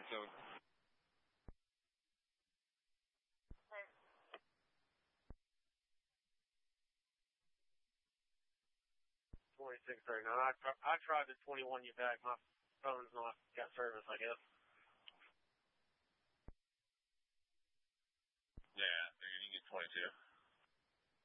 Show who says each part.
Speaker 1: soon.
Speaker 2: 2639. I tried the 21 you back. My phone's not got service, I guess.
Speaker 1: Yeah, you can get 22.